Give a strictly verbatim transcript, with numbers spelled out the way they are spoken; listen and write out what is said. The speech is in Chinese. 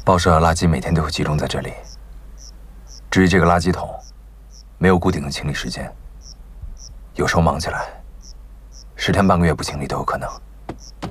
报社垃圾每天都会集中在这里。至于这个垃圾桶，没有固定的清理时间，有时候忙起来，十天半个月不清理都有可能。